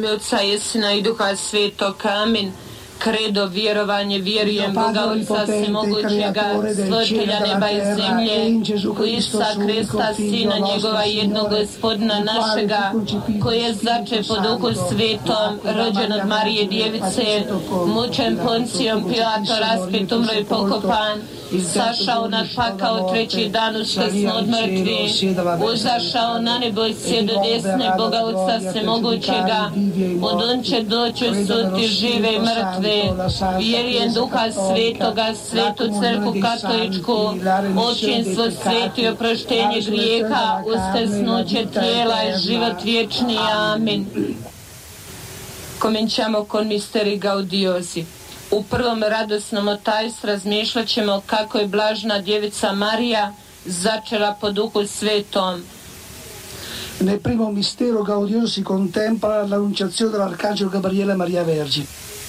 ime Otca i Sina i Duha Svetog. Amin. Credo, vjerovanje, vjerujem Boga Otca Svemogućega, Stvoritelja neba i zemlje, u Isusa Krista, Sina njegova, jednog Gospodina našega, koji je začet po Duhu Svetom, rođen od Marije Djevice, mučen Poncijom Pilatom, raspet, umro i pokopan, sašao nad pakao treći dan uskrsnuo od mrtvih, uzašao na nebo i sjedo desne Boga Otca Svemogućega, odon će doći suditi žive i mrtve. Vjerujem Duha Svetoga, Svetu crkvu katoličku, očinstvo sveto i oproštenje grijeha, uskrsnuće tijela i život vječni. Amin. Komenćamo kon misteri gaudiozi. U prvom radosnom tajstvu razmišljat ćemo kako je blažna djevica Marija začela po Duhu Svetom. Nel primo mistero gaudioso si contempla l'annunciazione dell'arcangelo Gabriele Maria Vergine.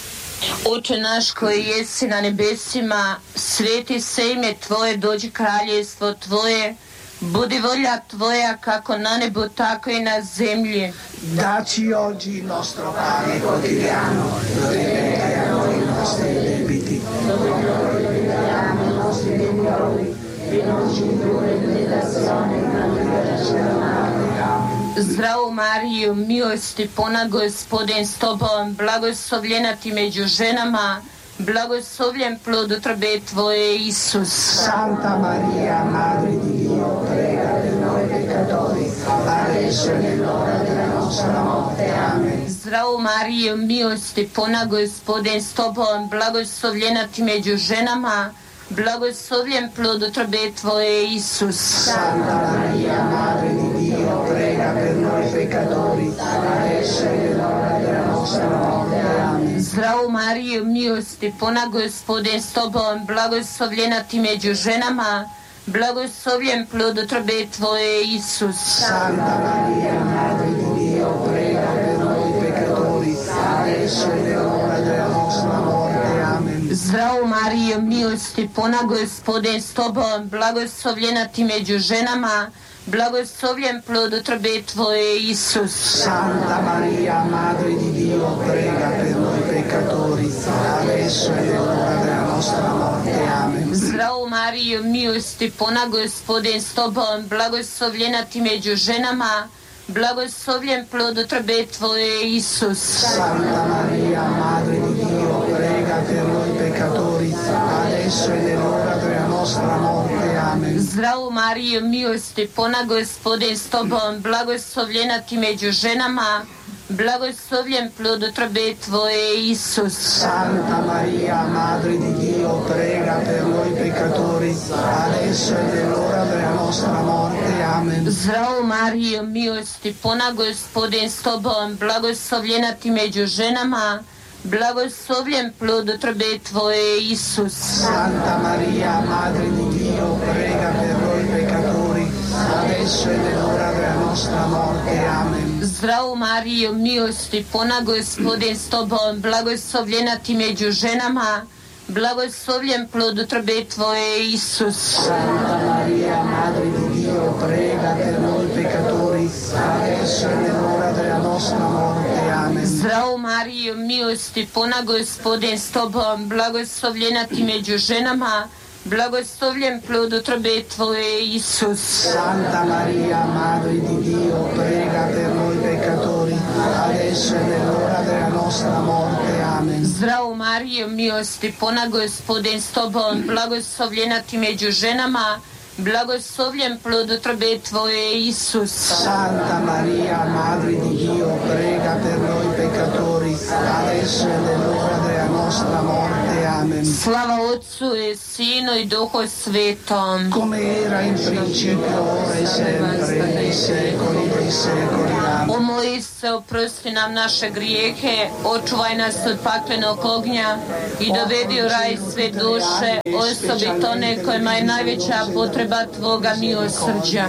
Oče naš koji jesi na nebesima, sveti se ime Tvoje, dođi kraljevstvo Tvoje, budi volja Tvoja kako na nebu tako i na zemlji. Daci oggi il nostro pane quotidiano, rimetti a noi i nostri debiti, come noi ripetiamo i nostri debitori, e non ci indurre in tentazione, ma liberaci dal male. Zdravo Mariju, milosti puna Gospodin s Tobom, blagoslovljena ti među ženama, blagoslovljen plod utrobe Tvoje, Isus. Santa Maria, Madre di Dio, prega per noi peccatori, adesso e nell'ora della nostra morte. Amen. Zdravo Mariju, milosti puna Gospodin s Tobom, blagoslovljena ti među ženama, blagoslovljen plod utrobe Tvoje, Isus. Santa Maria, Madre di Dio, prega per noi peccatori, adesso e nell'ora della nostra morte. Amen. Zdravo Mariju, milosti puna Gospodin s Tobom, blagoslovljena ti među ženama, blagoslovljen plod utrobe Tvoje, Isus. Santa Maria, Madre di Dio, prega per noi peccatori, adesso e nell'ora della nostra morte. Amen. Zdravo Mariju, milosti puna Gospodin s Tobom, blagoslovljena ti među ženama, blagoslovljen plod utrobe Tvoje, Isus. Santa Maria, Madre di Dio, prega per noi peccatori, adesso e nell'ora della nostra morte. Amen. Zdravo Mariju, milosti puna Gospodin s Tobom, blagoslovljena ti među ženama, blagoslovljen plod utrobe Tvoje, Isus. Santa Maria, Madre di Dio, prega per noi peccatori, adesso e nell'ora della nostra morte. Amen. Zdravo Mariju, milosti puna Gospodin s Tobom, blagoslovljena ti među ženama, blagoslovljen plod utrobe Tvoje, Isus. Santa Maria, Madre di Dio, prega per noi peccatori, adesso e nell'ora della nostra morte. Amen. Zdravo Mariju, milosti puna Gospodin s Tobom, blagoslovljena ti među ženama, blagoslovljen plod utrobe Tvoje, Isus. Santa Maria, Madre di Dio, prega per noi peccatori, adesso e nell'ora della nostra morte. Amen. Zdravo Mariju, milosti puna Gospodin s Tobom, blagoslovljena ti među ženama, blagoslovljen plod utrobe Tvoje, Isus. Santa Maria, Madre di Dio, prega per noi peccatori, adesso e nell'ora della nostra morte. Amen. Zdravo Mariju, milosti puna Gospodin s Tobom, blagoslovljena ti među ženama, blagoslovljen plod utrobe Tvoje, Isus. Santa Maria, Madre di Dio, prega per noi peccatori, adesso e nell'ora della nostra morte. Amen. Zdravo Mariju, milosti puna Gospodin s Tobom, blagoslovljena ti među ženama, blagoslovljen plod utrobe Tvoje, Isus. Santa Maria, Madre di Dio, prega per noi peccatori, adesso e nell'ora della nostra morte. Amen. Slava Otcu i Sinu i Duhu Svetom. Come era in principio, ora e sempre, nei secoli dei secoli. Amen. O moj Isuse, oprosti nam naše grijehe, očuvaj nas od paklenog ognja i dovedi u raj sve duše, osobito one kojima je najveća potreba Tvoga milosrđa.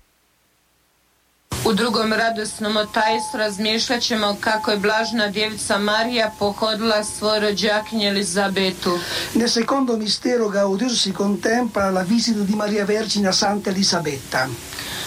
U drugom radosnom tajstvu razmišljat ćemo kako je blažna djevica Marija pohodila svoju rođakinju Elizabetu. Nel secondo mistero gaudioso si contempla la visita di Maria Vergine a Santa Elisabetta.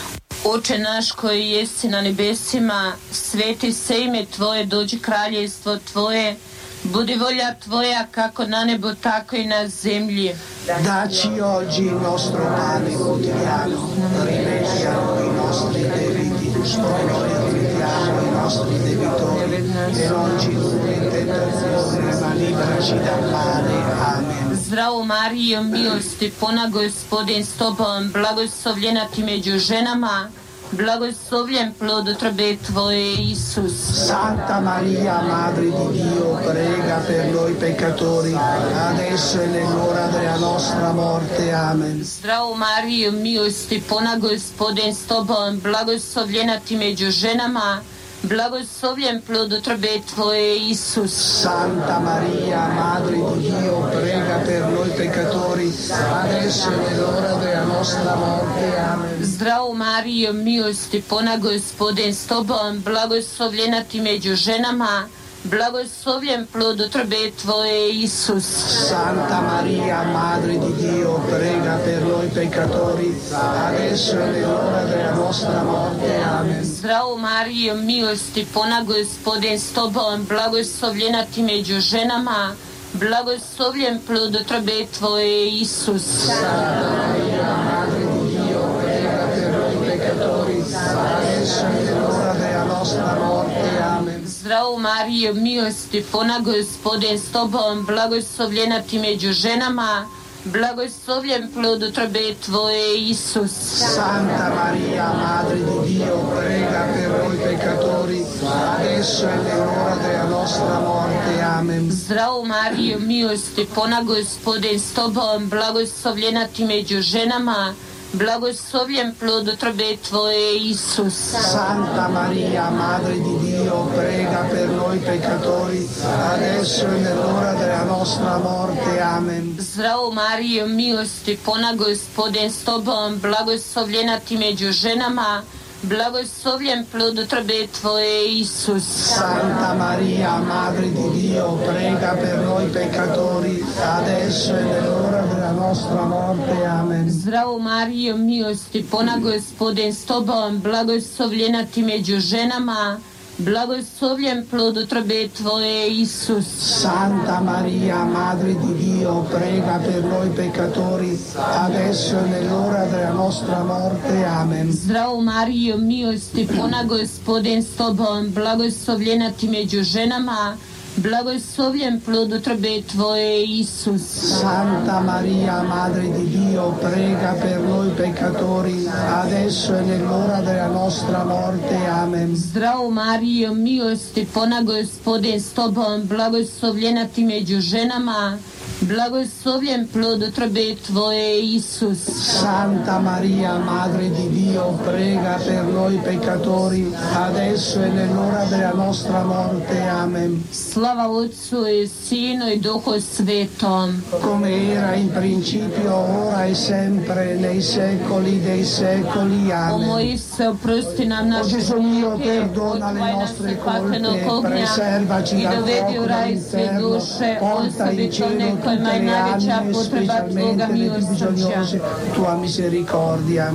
Oče naš koji jesi na nebesima, sveti se ime Tvoje, dođi kraljestvo Tvoje, budi volja Tvoja kako na nebo tako i na zemlji. Dacci oggi il nostro pane quotidiano, rimetti a noi i nostri debiti, come noi rimettiamo i nostri debitori, e non ci indurre in tentazione, ma liberaci dal male. Amen. Zdravo Marijo, milosti puna, Gospodin s Tobom, blagoslovljena ti među ženama, blagoslovljen plod utrobe Tvoje, Isus. Santa Maria, Madre di Dio, prega per noi peccatori, adesso e nell'ora della nostra morte. Amen. Zdravo Marijo, milosti puna, Gospodin s Tobom, blagoslovljena ti među ženama, blagoslovljen plod utrobe Tvoje, Isus. Santa Maria, Madre di Dio, prega per noi peccatori, adesso e nell'ora della nostra morte. Amen. Zdravo Marijo, milosti puna, Gospodin s Tobom, blagoslovljena ti među ženama, blagoslovljen plod utrobe Tvoje, Isus. Santa Maria, Madre di Dio, prega per noi peccatori, adesso e nell'ora della nostra morte. Amen. Zdravo Marijo, milosti puna, Gospodin s Tobom, blagoslovljena ti među ženama, blagoslovljen plod utrobe Tvoje, Isus. Santa Maria, Madre di Dio, prega per noi peccatori, adesso e nell'ora della nostra morte. Amen. Zdravo Marijo, milosti puna, Gospodin s Tobom, blagoslovljena ti među ženama, blagoslovljen plod utrobe Tvoje, Isus. Santa Maria, Madre di Dio, prega per noi peccatori, adesso e nell'ora della nostra morte. Amen. Zdravo Marijo, milosti puna, Gospodin s Tobom, blagoslovljena ti među ženama, blagoslovljen plod utrobe Tvoje, Isus. Santa Maria, Madre di Dio, prega per noi peccatori, adesso e nell'ora della nostra morte. Amen. Zdravo Marijo, milosti puna, Gospodin s Tobom, blagoslovljena ti među ženama, blagoslovljen plod utrobe Tvoje, Isus. Santa Maria, Madre di Dio, prega per noi peccatori, adesso e nell'ora della nostra morte. Amen. Zdravo Marijo, milosti puna, Gospodin s Tobom, blagoslovljena ti među ženama, blagoslovljen plod utrobe Tvoje, Isus. Santa Maria, Madre di Dio, prega per noi peccatori, adesso e nell'ora della nostra morte. Amen. Zdravo Marijo, milosti puna, Gospodin s Tobom, blagoslovljena ti među ženama, blagoslovljen plod utrobe Tvoje, Isus. Santa Maria, Madre di Dio, prega per noi peccatori, adesso e nell'ora della nostra morte. Amen. Zdravo Marijo, milosti puna, Gospodin s Tobom, blagoslovljena ti među ženama, blagoslovljen plod utrobe Tvoje, Isus. Santa Maria, Madre di Dio, prega per noi peccatori, adesso e nell'ora della nostra morte. Amen. Slava Otcu i Sinu i Duhu Svetom. Come era in principio, ora e sempre, nei secoli dei secoli. O Amen. moj Isuse, oprosti nam O naše Gesù mio, grijehe, perdona le odvaj nas nostre od paklenog colpe, ognja preservaci i dal dovedi u fuoco raj sve dell'inferno, duše, porta in osobito cielo one tutte kojima je le najveća anime, potreba Tvoga specialmente le più milosrđa. bisognose, tua misericordia.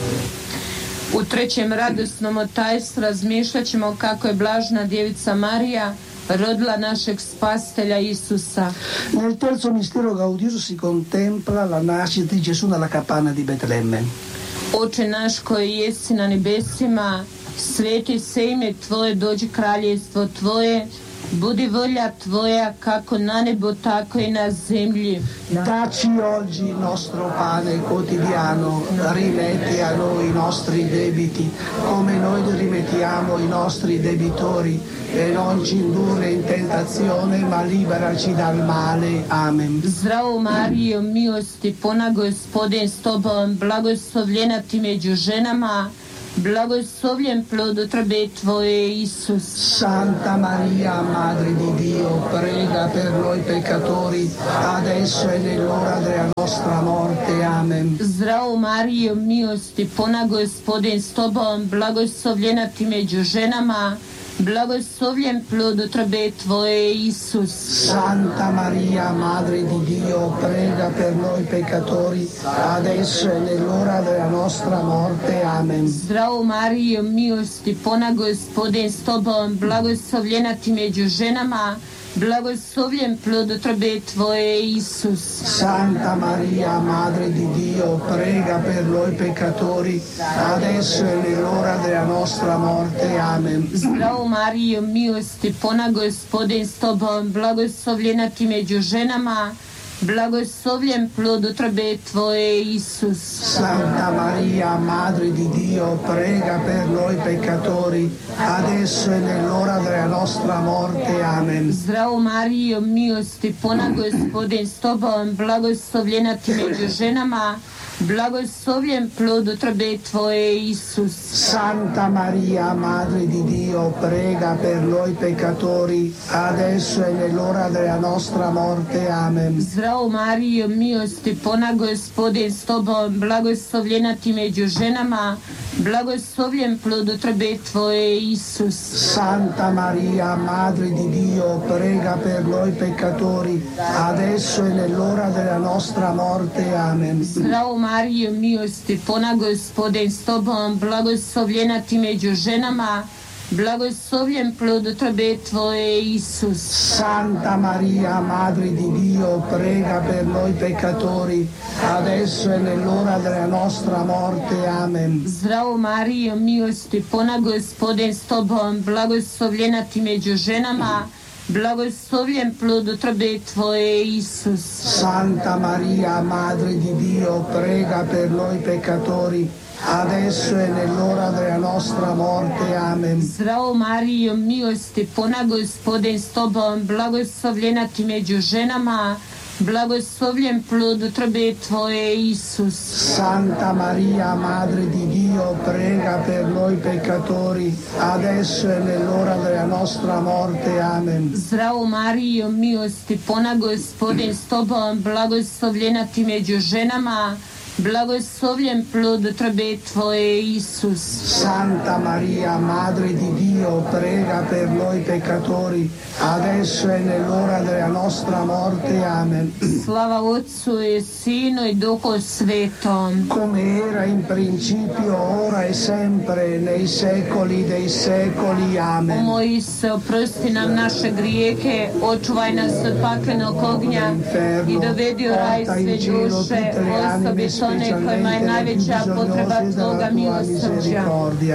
U trećem radosnom tajstvu razmišljat ćemo kako je blažna djevica Marija rodila našeg spastelja Isusa. Nel terzo mistero gaudioso si contempla la nascita di Gesù nella capanna di Betlemme. Oče naš koji jesi na nebesima, sveti se ime Tvoje, dođi kraljestvo Tvoje, budi volja Tvoja kako na nebo tako i na zemlji. Dacci oggi il nostro pane quotidiano, rimetti a noi i nostri debiti, come noi rimettiamo i nostri debitori, e non ci indurre in tentazione, ma liberaci dal male. Amen. Zdravo Marijo, milosti puna, Gospodin s Tobom, blagoslovljena ti među ženama, blagoslovljen plod utrobe Tvoje, Isus. Santa Maria, Madre di Dio, prega per noi peccatori, adesso e nell'ora della nostra morte. Amen. Zdravo Marijo, milosti puna, Gospodin s Tobom, blagoslovljena ti među ženama, blagoslovljen plod utrobe Tvoje, Isus. Santa Maria, Madre di Dio, prega per noi peccatori, adesso e nell'ora della nostra morte. Amen. Zdravo Marijo, milosti puna, Gospodin s Tobom, blagoslovljena Ti među ženama, blagoslovljen plod utrobe Tvoje, Isus. Santa Maria, Madre di Dio, prega per noi peccatori, adesso e nell'ora della nostra morte. Amen. Zdravo Marijo, milosti puna, Gospodin s Tobom, blagoslovljena Ti među ženama, blagoslovljen plod utrobe Tvoje, Isus. Santa Maria, Madre di Dio, prega per noi peccatori, adesso e nell'ora della nostra morte. Amen. Zdravo Marijo, milosti puna, Gospodin s Tobom, blagoslovljena Ti među ženama, blagoslovljen plod utrobe Tvoje, Isus. Santa Maria, Madre di Dio, prega per noi peccatori, adesso e nell'ora della nostra morte. Amen. Zdravo Marijo, milosti puna, Gospodin s Tobom, blagoslovljena Ti među ženama, blagoslovljen plod utrobe Tvoje, Isus. Santa Maria, Madre di Dio, prega per noi peccatori, adesso e nell'ora della nostra morte. Amen. Zdravo Marijo, milosti puna, Gospodin s Tobom, blagoslovljena Ti među ženama, blagoslovljen plod utrobe Tvoje, Isus. Santa Maria, Madre di Dio, prega per noi peccatori, adesso e nell'ora della nostra morte. Amen. Zdravo Marijo, milosti puna, Gospodin s Tobom, blagoslovljena Ti među ženama, blagoslovljen plod utrobe Tvoje, Isus. Santa Maria, Madre di Dio, prega per noi peccatori, adesso e nell'ora della nostra morte. Amen. Zdravo Marijo, milosti puna, Gospodin s Tobom, blagoslovljena Ti među ženama, blagoslovljen plod utrobe Tvoje, Isus. Santa Maria, Madre di Dio, prega per noi peccatori, adesso e nell'ora della nostra morte. Amen. Zdravo Marijo, milosti puna, Gospodin s Tobom, blagoslovljena Ti među ženama, blagoslovljen plod utrobe Tvoje, Isus. Santa Maria, Madre di Dio, prega per noi peccatori, adesso e nell'ora della nostra morte. Amen. Slava Otcu i Sinu i Duhu Svetom. Come era in principio, ora e sempre, nei secoli dei secoli. Amen. O moj Isuse, oprosti nam naše grijehe, očuvaj nas od paklenog ognja i dovedi u raj sve duše, osobito one kojima je najveća potreba Tvoga milosrđa.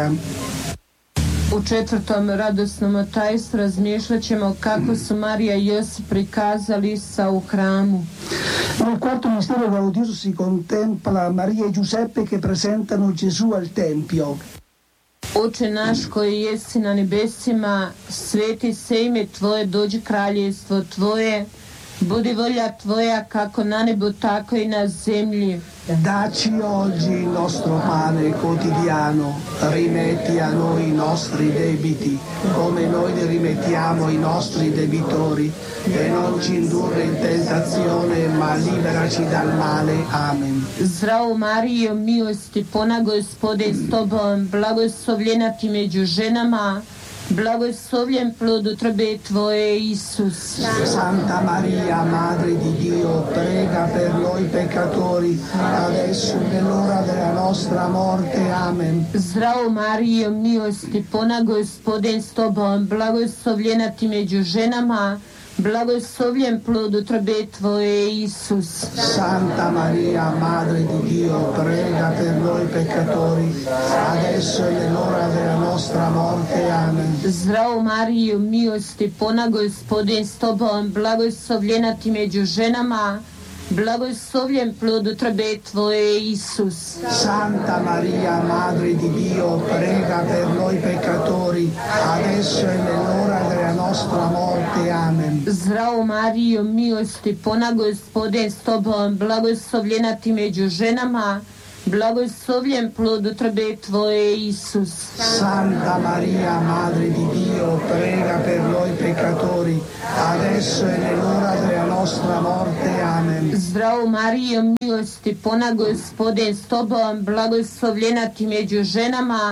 U četvrtom radosnom tajstvu razmišljat ćemo kako su Marija i Josip prikazali Isusa u hramu. Nel quarto mistero gaudioso si contempla Maria e Giuseppe che presentano Gesù al Tempio. Oče naš koji jesi na nebesima, sveti se ime Tvoje, dođi kraljevstvo Tvoje, budi volja Tvoja kako na nebu tako i na zemlji. Dacci oggi il nostro pane quotidiano, rimetti a noi i nostri debiti, come noi li rimettiamo i nostri debitori, e non ci indurre in tentazione, ma liberaci dal male. Amen. Zdravo Marijo, milosti puna, Gospodin s Tobom, blagoslovljena Ti među ženama, blagoslovljen plod utrobe Tvoje, Isus. Santa Maria, Madre di Dio, prega per noi peccatori, adesso e nell'ora della nostra morte. Amen. Zdravo Marijo, milosti puna, Gospodin s Tobom, blagoslovljena Ti među ženama, blagoslovljen plod utrobe Tvoje, Isus. Santa Maria, Madre di Dio, prega per noi peccatori, adesso e nell'ora della nostra morte. Amen. Zdravo Marijo, milosti puna, Gospodin s Tobom, blagoslovljena Ti među ženama, blagoslovljen plod utrobe Tvoje, Isus. Santa Maria, Madre di Dio, prega per noi peccatori, adesso e nell'ora della nostra morte. Amen. Zdravo Marijo, milosti puna, Gospodin s Tobom, blagoslovljena Ti među ženama, blagoslovljen plod utrobe Tvoje, Isus. Santa Maria, Madre di Dio, prega per noi peccatori, adesso e nell'ora della nostra morte. Amen. Zdravo Marijo, milosti puna, Gospodin s Tobom, blagoslovljena Ti među ženama,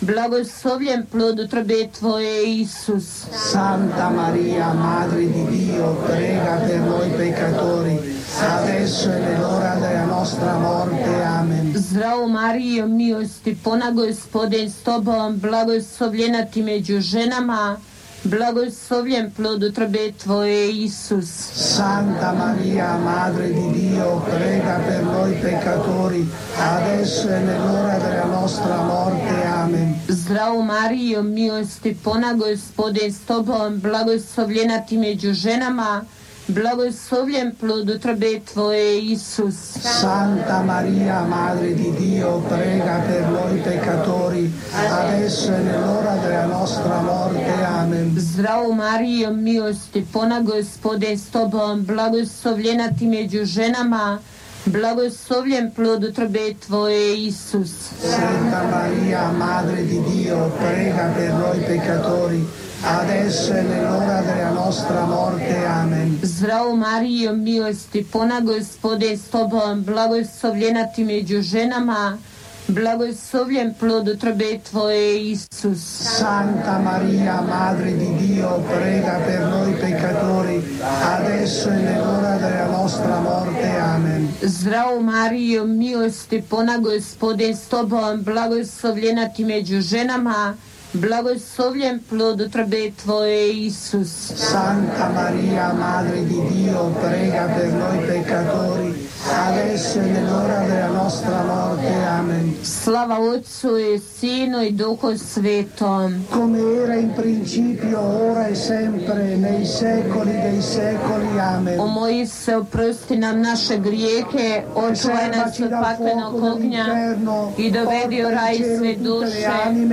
blagoslovljen plod utrobe Tvoje, Isus. Santa Maria, Madre di Dio, prega per noi peccatori, adesso e nell'ora della nostra morte. Amen. Zdravo Marijo, milosti puna, Gospodin s Tobom, blagoslovljena Ti među ženama, blagoslovljen plod utrobe Tvoje, Isus. Santa Maria, Madre di Dio, prega per noi peccatori, adesso e nell'ora della nostra morte. Amen. Zdravo Marijo, milosti puna, Gospodin s Tobom, blagoslovljena Ti među ženama, blagoslovljen plod utrobe Tvoje, Isus. Santa Maria, Madre di Dio, prega per noi peccatori, adesso e nell'ora della nostra morte. Amen. Zdravo Marijo, milosti puna, Gospodin s Tobom, blagoslovljena Ti među ženama, blagoslovljen plod utrobe Tvoje, Isus. Santa Maria, Madre di Dio, prega per noi peccatori, adesso e nell'ora della nostra morte. Amen. Zdravo Marijo, milosti puna, Gospodin s Tobom, blagoslovljena Ti među ženama, blagoslovljen plod utrobe Tvoje, Isus. Santa Maria, Madre di Dio, prega per noi peccatori, adesso e nell'ora della nostra morte. Amen. Zdravo Marijo, milosti puna, Gospodin s Tobom, blagoslovljena Ti među ženama, blagoslovljen plod utrobe Tvoje, Isus. Santa Maria, Madre di Dio, prega per noi peccatori, adesso e nell'ora della nostra morte. Amen. Slava Otcu i Sinu i Duhu Svetom. Come era in principio, ora e sempre, nei secoli dei secoli. Amen. O moji se, oprosti nam naše grijehe, očuvaj nas od paklenog ognja i dovedi u raj sve duše,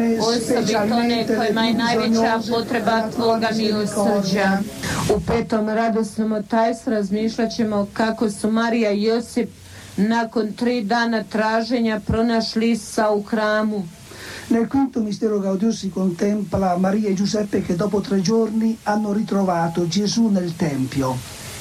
osobito one kojima je najveća potreba Tvoga milosrđa. U petom radosnom tajstvu razmišljat ćemo kako su Marija i Josip nakon 3 dana traženja pronašli Isusa u hramu. Nel quinto mistero Gaudium si contempla Maria e Giuseppe che dopo 3 giorni hanno ritrovato Gesù nel Tempio.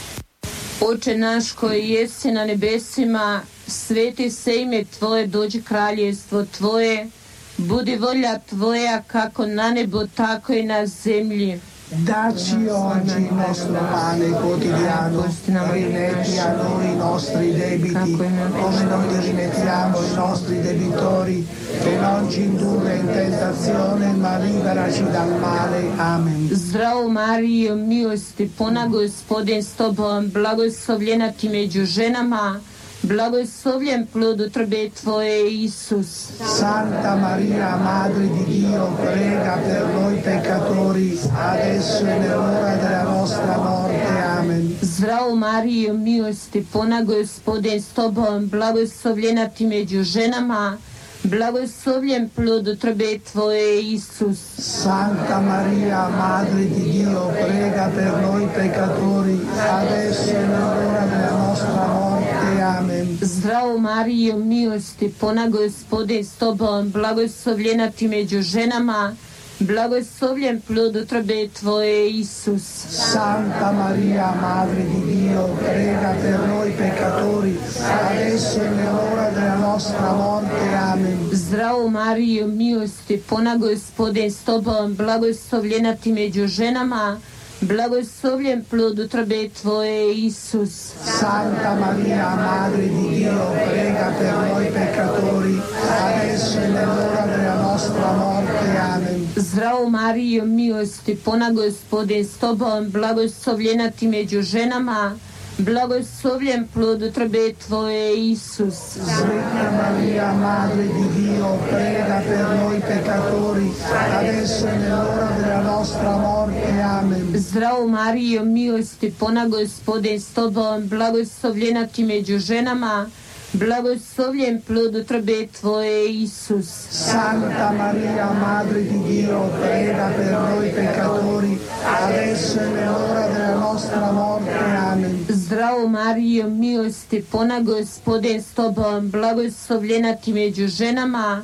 Oče naš koji jesi na nebesima, sveti se ime Tvoje, dođi kraljestvo Tvoje, budi volja Tvoja kako na nebo, tako i na zemlji. Dacci oggi il nostro pane quotidiano, rimetti a noi i nostri debiti, come noi rimettiamo i nostri debitori, e non ci indurre in tentazione, ma liberaci dal male. Amen. Zdravo Marijo, milosti puna, Gospodin s Tobom, blagoslovljena Ti među ženama, blagoslovljen plod utrobe Tvoje, Isus. Santa Maria, Madre di Dio, prega per noi peccatori, adesso e nell'ora della nostra morte. Amen. Zdravo Marijo, milosti puna, Gospodin s Tobom, blagoslovljena Ti među ženama, blagoslovljen plod utrobe Tvoje, Isus. Santa Maria, Madre di Dio, prega per noi peccatori, adesso e nell'ora della nostra morte. Amen. Zdravo Marijo, milosti puna, Gospodin s Tobom, blagoslovljena Ti među ženama, blagoslovljen plod utrobe Tvoje, Isus. Santa Maria, Madre di Dio, prega per noi peccatori, adesso e nell'ora della nostra morte. Amen. Zdravo Marijo, milosti puna, Gospodin s Tobom, blagoslovljena Ti među ženama, blagoslovljen plod utrobe Tvoje, Isus. Santa Maria, Madre di Dio, prega per noi peccatori, adesso e nell'ora della nostra morte. Amen. Zdravo Marijo, milosti puna, Gospodin s Tobom, blagoslovljena Ti među ženama, blagoslovljen plod utrobe Tvoje, Isus. Santa Maria, Madre di Dio, prega per noi peccatori, adesso e nell'ora della nostra morte. Amen. Zdravo Marijo, milosti puna, Gospodin s Tobom, blagoslovljena Ti među ženama, blagoslovljen plod utrobe Tvoje, Isus. Santa Maria, Madre di Dio, prega per noi peccatori, adesso e nell'ora della nostra morte. Amen. Zdravo Marijo, milosti puna, Gospodin s Tobom, blagoslovljena Ti među ženama,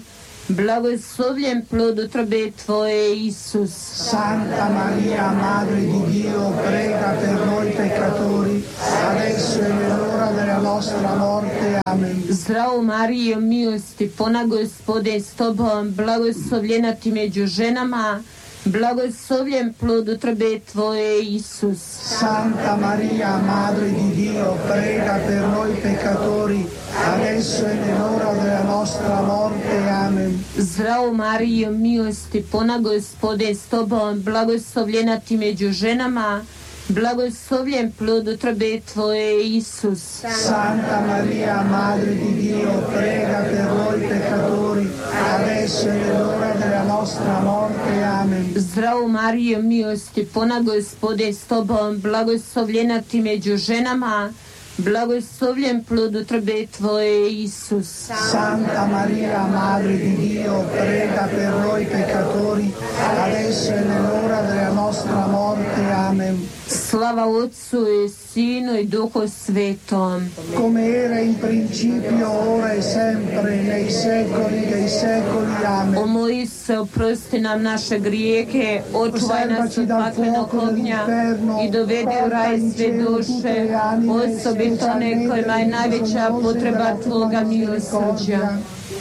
Blagoslovljen plod utrobe Tvoje, Isus. Santa Maria, Madre di Dio, prega per noi peccatori, adesso e nell'ora della nostra morte. Amen. Zdravo Marijo, milosti puna, Gospod je s Tobom, blagoslovljena ti među ženama, blagoslovljen plod utrobe Tvoje, Isus. Santa Maria, Madre di Dio, prega per noi peccatori, adesso e nell'ora della nostra morte. Amen. Zdravo Marijo, milosti puna, Gospod je s Tobom, blagoslovljena ti među ženama, blagoslovljen plod utrobe Tvoje, Isus. Santa Maria, Madre di Dio, prega per noi peccatori, adesso e nell'ora della nostra morte. Amen. Zdravo Marijo, milosti puna, Gospod je s Tobom, blagoslovljena ti među ženama, blagoslovljen plod utrobe Tvoje, Isus. Santa Maria, Madre di Dio, prega per noi peccatori, adesso e nell'ora della nostra morte. Amen. Slava Otcu i Sinu i Duhu Svetom. Come era in principio, ora e sempre, nei secoli dei secoli. Amen. O moj Isuse, oprosti nam naše grijehe, očuvaj nas od vatrenog ognja i dovedi u raj sve duše, osobito one kojima je najveća potreba Tvoga milosrđa.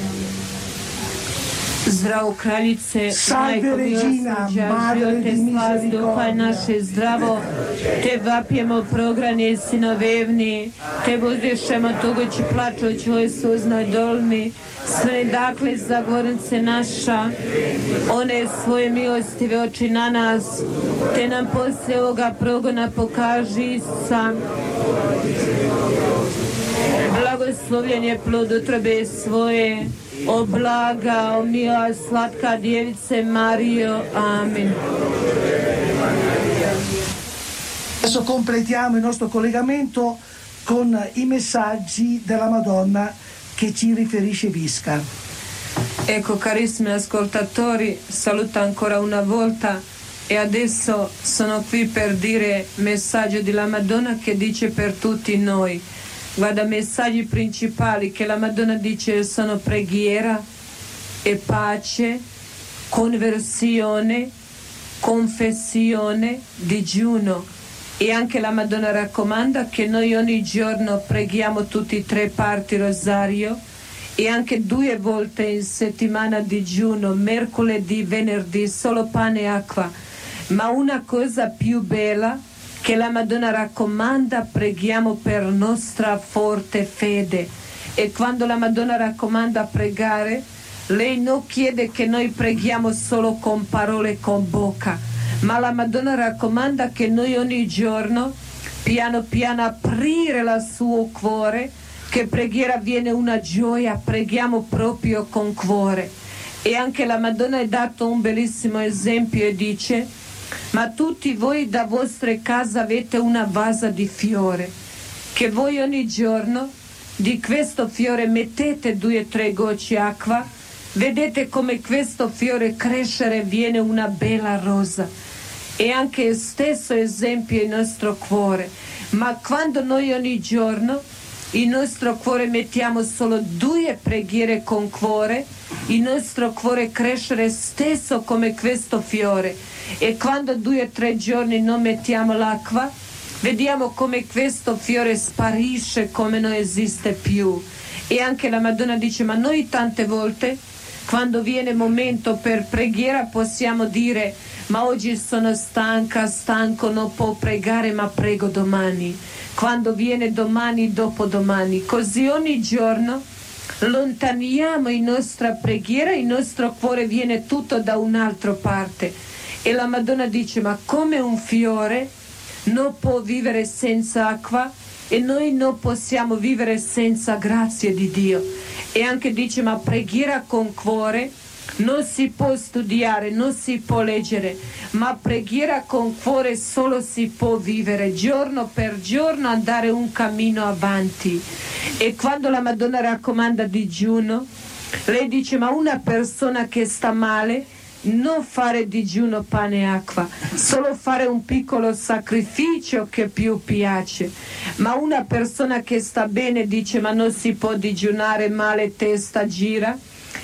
Zdravo kraljice, majko milosrđa, živote slas duha naše zdravo, te vapijemo progranje sinovevni, te uzdišemo tugoći plačući u suznoj dolmi, sve dakle zagornice naša, one svoje milostive oči na nas, te nam poslije ovoga progona pokaži Isusa. Blagoslovljen je plod utrobe svoje, o blaga, o mila, slatka djevice Mario. Amen. Adesso completiamo il nostro collegamento con i messaggi della Madonna che ci riferisce Visca. Ecco, carissimi ascoltatori, saluto ancora una volta e adesso sono qui per dire messaggio della Madonna che dice per tutti noi. Guarda, messaggi principali che la Madonna dice sono preghiera e pace, conversione, confessione, digiuno. E anche la Madonna raccomanda che noi ogni giorno preghiamo tutti e 3 parti rosario e anche 2 volte in settimana digiuno, mercoledì, venerdì, solo pane e acqua. Ma una cosa più bella che la Madonna raccomanda, preghiamo per nostra forte fede. E quando la Madonna raccomanda pregare, lei non chiede che noi preghiamo solo con parole, con bocca, ma la Madonna raccomanda che noi ogni giorno, piano piano, aprire il suo cuore, che preghiera viene una gioia, preghiamo proprio con cuore. E anche la Madonna ha dato un bellissimo esempio e dice: ma tutti voi da vostre case avete una vasa di fiore, che voi ogni giorno di questo fiore mettete 2 o 3 gocce acqua, vedete come questo fiore crescere viene una bella rosa. E anche il stesso esempio il nostro cuore, ma quando noi ogni giorno il nostro cuore mettiamo solo 2 preghiere con cuore, il nostro cuore crescere stesso come questo fiore. E quando 2 o 3 giorni non mettiamo l'acqua, vediamo come questo fiore sparisce, come non esiste più. E anche la Madonna dice: ma noi tante volte, quando viene momento per preghiera, possiamo dire: ma oggi sono stanco, non può pregare, ma prego domani. Quando viene domani, dopodomani. Così ogni giorno lontaniamo la nostra preghiera, il nostro cuore viene tutto da un'altra parte. E la Madonna dice: ma come un fiore non può vivere senza acqua, e noi non possiamo vivere senza grazia di Dio. E anche dice: ma preghiera con cuore non si può studiare, non si può leggere, ma preghiera con cuore solo si può vivere, giorno per giorno andare un cammino avanti. E quando la Madonna raccomanda digiuno, lei dice: ma una persona che sta male, non fare digiuno pane e acqua, solo fare un piccolo sacrificio che più piace. Ma una persona che sta bene dice: ma non si può digiunare, male testa gira.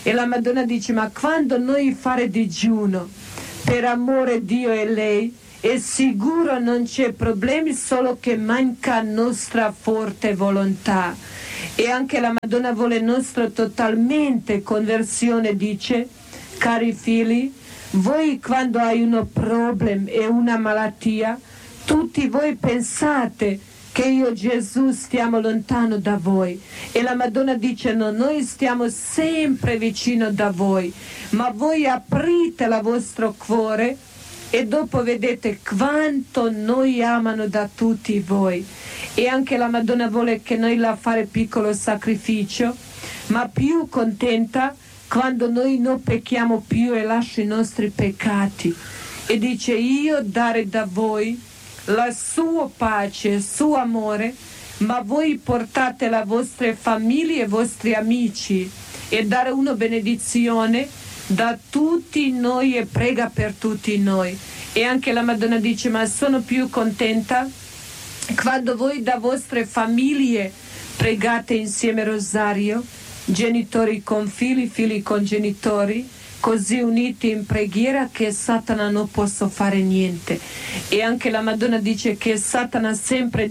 E la Madonna dice: ma quando noi fare digiuno per amore a Dio e lei, è sicuro non c'è problemi, solo che manca nostra forte volontà. E anche la Madonna vuole nostra totalmente conversione, dice: cari figli, voi quando hai un problema e una malattia, tutti voi pensate che io Gesù stiamo lontano da voi. E la Madonna dice: no, noi stiamo sempre vicino da voi, ma voi aprite il vostro cuore e dopo vedete quanto noi amano da tutti voi. E anche la Madonna vuole che noi la fare piccolo sacrificio, ma più contenta quando noi non pecchiamo più e lascia i nostri peccati. E dice: io dare da voi la sua pace, il suo amore, ma voi portate la vostra famiglia e i vostri amici, e dare una benedizione da tutti noi e prega per tutti noi. E anche la Madonna dice: ma sono più contenta quando voi da vostre famiglie pregate insieme rosario, genitori con figli, figli con genitori, così uniti in preghiera che Satana non possa fare niente. E anche la Madonna dice che Satana sempre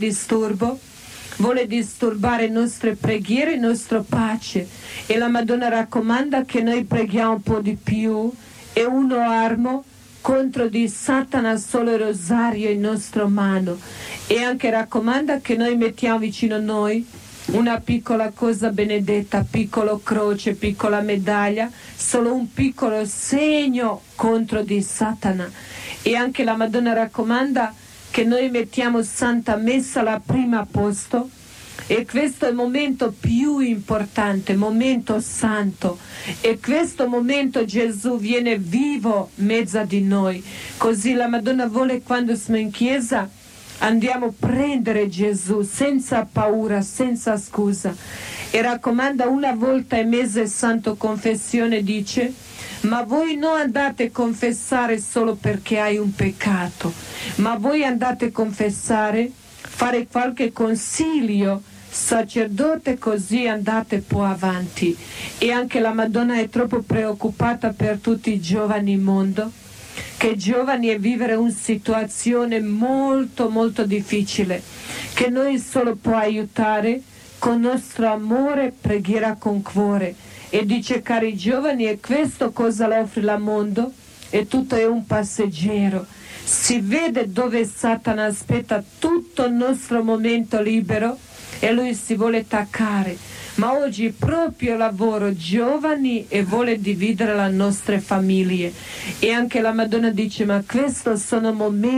vuole disturbare le nostre preghiere, la nostra pace. E la Madonna raccomanda che noi preghiamo un po' di più, e uno armo contro di Satana solo il rosario in nostra mano. E anche raccomanda che noi mettiamo vicino a noi una piccola cosa benedetta, piccolo croce, piccola medaglia, solo un piccolo segno contro di Satana. E anche la Madonna raccomanda che noi mettiamo Santa Messa al primo posto, e questo è il momento più importante, momento santo, e questo momento Gesù viene vivo in mezzo di noi. Così la Madonna vuole, quando siamo in chiesa, andiamo a prendere Gesù senza paura, senza scusa. E raccomanda una volta al mese Santo Confessione, dice: ma voi non andate a confessare solo perché hai un peccato, ma voi andate a confessare, fare qualche consiglio sacerdote, così andate poi avanti. E anche la Madonna è troppo preoccupata per tutti i giovani in mondo, che giovani è vivere una situazione molto molto difficile, che noi solo può aiutare con nostro amore, preghiera con cuore. E dice: cari giovani, e questo cosa le offre il mondo? E tutto è un passeggero. Si vede dove Satana aspetta tutto il nostro momento libero e lui si vuole attaccare. Ma oggi proprio lavoro giovani e vuole dividere le nostre famiglie. E anche la Madonna dice: ma questi sono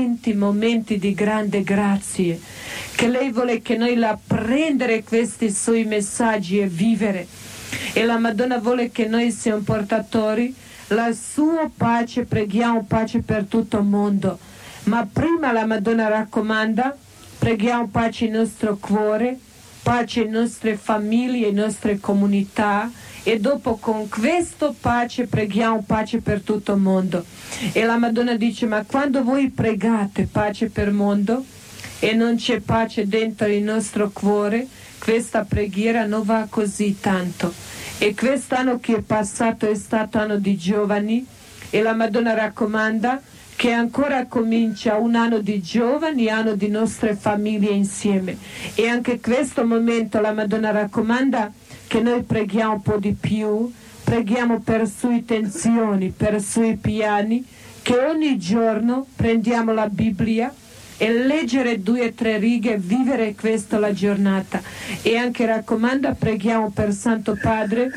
momenti di grande grazie, che lei vuole che noi la prendere questi suoi messaggi e vivere. E la Madonna vuole che noi siamo portatori la sua pace, preghiamo pace per tutto il mondo. Ma prima la Madonna raccomanda: preghiamo pace nel nostro cuore, pace in nostre famiglie, in nostre comunità, e dopo con questo pace preghiamo pace per tutto il mondo. E la Madonna dice: ma quando voi pregate pace per il mondo e non c'è pace dentro il nostro cuore, questa preghiera non va così tanto. E quest'anno che è passato è stato anno di giovani, e la Madonna raccomanda che ancora comincia un anno di giovani, anno di nostre famiglie insieme. E anche questo momento la Madonna raccomanda che noi preghiamo un po' di più, preghiamo per sue intenzioni, per sui piani, che ogni giorno prendiamo la Bibbia e leggere 2 o 3 righe, vivere questa la giornata. E anche raccomanda, preghiamo per Santo Padre,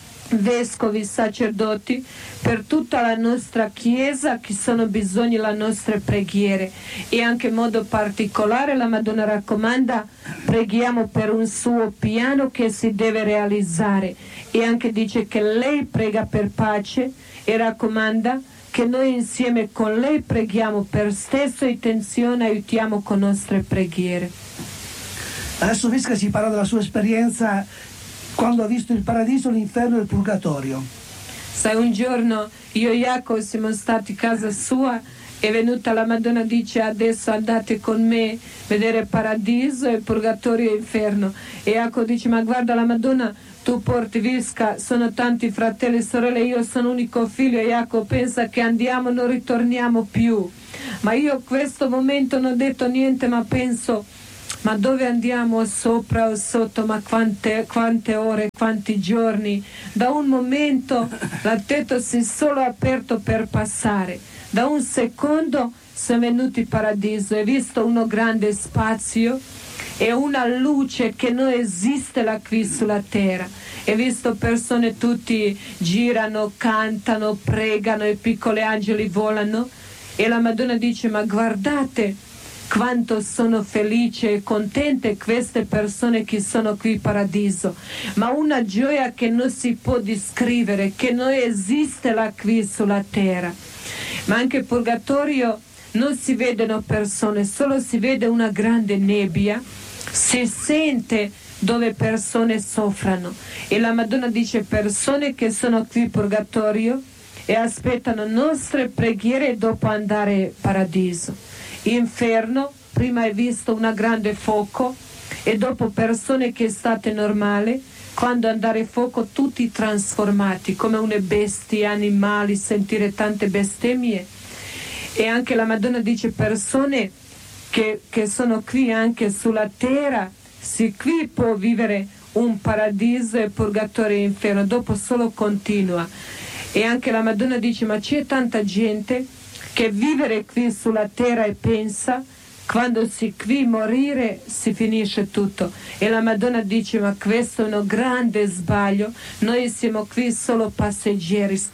vescovi, sacerdoti, per tutta la nostra Chiesa, che sono bisogni le nostre preghiere. E anche in modo particolare la Madonna raccomanda, preghiamo per un suo piano che si deve realizzare. E anche dice che lei prega per pace e raccomanda che noi insieme con lei preghiamo per stessa intenzione, aiutiamo con nostre preghiere. Adesso Vesca ci parla della sua esperienza quando ha visto il paradiso, l'inferno e il purgatorio. Sai, un giorno io e Jacopo siamo stati a casa sua, è venuta la Madonna, dice: adesso andate con me a vedere il paradiso, il purgatorio e l'inferno. E Jacopo dice: ma guarda, la Madonna tu porti Visca, sono tanti fratelli e sorelle, io sono unico figlio, e Jacopo pensa che andiamo, non ritorniamo più. Ma io in questo momento non ho detto niente, ma penso, ma dove andiamo, sopra o sotto, ma quante ore, quanti giorni. Da un momento il tetto si è solo aperto per passare, da un secondo siamo venuti in paradiso, hai visto uno grande spazio e una luce che non esiste là qui sulla terra. Hai visto persone tutti girano, cantano, pregano, i piccoli angeli volano, e la Madonna dice, ma guardate quanto sono felice e contente queste persone che sono qui in paradiso, ma una gioia che non si può descrivere, che non esiste là qui sulla terra. Ma anche in purgatorio non si vedono persone, solo si vede una grande nebbia, si sente dove persone soffrono, e la Madonna dice, persone che sono qui in purgatorio e aspettano nostre preghiere dopo andare in paradiso. Inferno, prima hai visto una grande fuoco, e dopo persone che state normale, quando andare fuoco tutti trasformati come une bestie, animali, sentire tante bestemmie. E anche la Madonna dice, persone che sono qui anche sulla terra, se qui può vivere un paradiso e purgatorio e inferno, dopo solo continua. E anche la Madonna dice, ma c'è tanta gente che vivere qui sulla terra e pensa, quando si qui morire si finisce tutto. E la Madonna dice, ma questo è un grande sbaglio, noi siamo qui solo passeggeri,